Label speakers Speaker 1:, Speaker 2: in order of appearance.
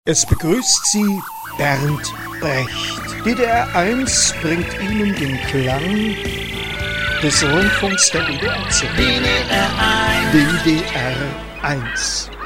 Speaker 1: Es begrüßt Sie Bernd Brecht. DDR 1 bringt Ihnen den Klang des Rundfunks der DDR zurück. DDR 1.